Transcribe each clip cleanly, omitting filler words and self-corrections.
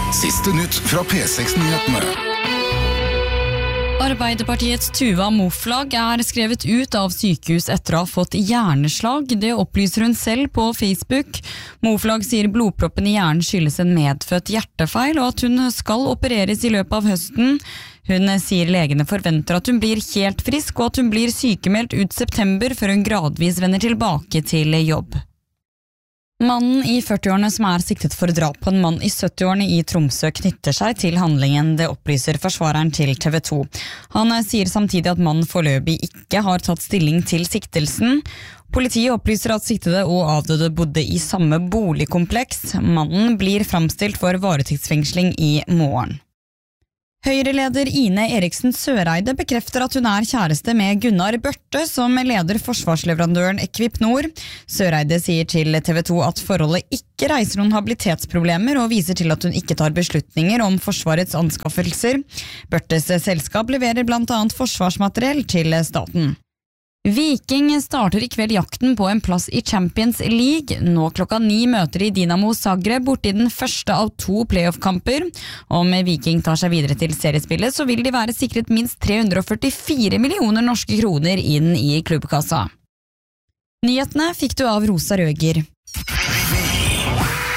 Siste nytt fra P6-nyhetene. Arbeiderpartiets Tuva Moflag skrevet ut av sykehus etter å ha fått hjerneslag. Det opplyser hun selv på Facebook. Moflag sier blodproppen i hjernen skyldes en medfødt hjertefeil, og at hun skal opereres i løpet av høsten. Hun sier legene forventer at hun blir helt frisk, og at hun blir sykemeldt ut september før hun gradvis vender tilbake til jobb. Mannen i 40-årene som siktet for drap på en mann i 70-årene i Tromsø knytter seg til handlingen, det opplyser forsvareren til TV 2. Han sier samtidig at mannen foreløpig ikke har tatt stilling til siktelsen. Politiet opplyser at siktede og avdøde bodde i samme boligkompleks. Mannen blir framstilt for varetektsfengsling i morgen. Høyre-leder Ine Eriksen Søreide bekrefter at hun kjæreste med Gunnar Børte, som leder forsvarsleverandøren Equipnor. Søreide sier til TV 2 at forholdet ikke reiser noen habilitetsproblemer, og viser til at hun ikke tar beslutninger om Forsvarets anskaffelser. Børtes selskap leverer blant annet forsvarsmateriell til staten. Viking starter i kveld jakten på en plass i Champions League. Nå 9:00 møter de Dinamo Zagreb borti den første av 2 playoff-kamper. Om Viking tar seg videre til seriespillet, så vil de være sikret minst 344 millioner norske kroner inn i klubbkassa. Nyhetene fikk du av Rosa Røger.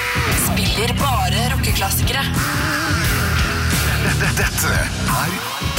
Spiller bare rockeklassikere. Dette